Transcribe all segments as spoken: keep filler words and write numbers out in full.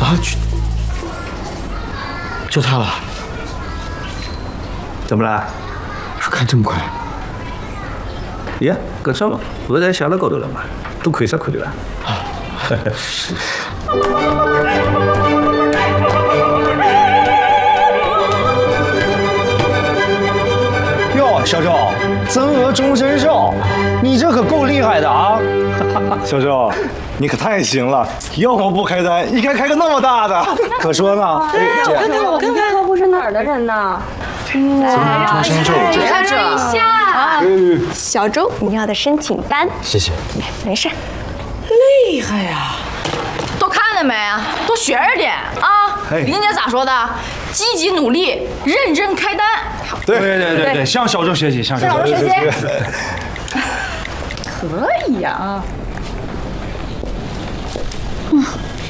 啊，去，就他了。怎么了？说看这么快？呀，搿只后台写了高头了嘛，多看啥看头啊？ 哟，小周，增额终身寿，你这可够厉害的啊！小周，你可太行了，要么不开单，应该开个那么大的。可说呢，哎， 我看看，我看看，都不是哪儿的人呢？ 来，终身寿， 你看这一下啊，小周，你要的申请单， 谢谢。 没事。 厉害呀！都看了没？多学着点啊！玲姐咋说的？积极努力，认真开单。 对对对对对，向小周学习，向小周学习。 可以呀啊！ 嗯。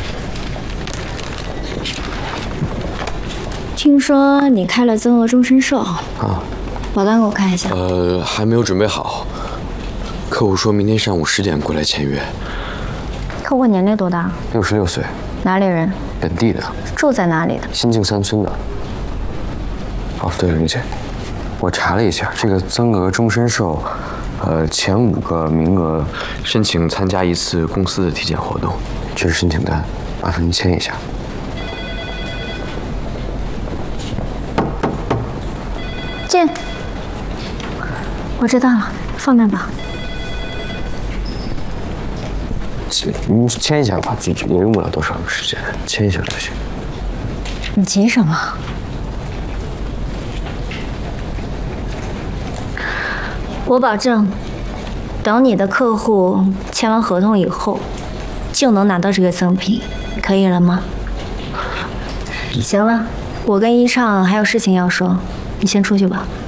听说你开了增额终身寿啊？保单给我看一下。 呃，还没有准备好。客户说明天上午十点过来签约。 客户年龄多大？ 六十六岁。 哪里人？ 本地的。 住在哪里的？ 新静三村的。哦，对了，玲姐，我查了一下，这个增额终身寿，呃，前五个名额申请参加一次公司的体检活动，这是申请单，麻烦您签一下。 进。我知道了，放那吧。 您签一下吧，也用不了多少时间，签一下就行。 你急什么？我保证，等你的客户签完合同以后，就能拿到这个赠品，可以了吗？行了，我跟一畅还有事情要说，你先出去吧。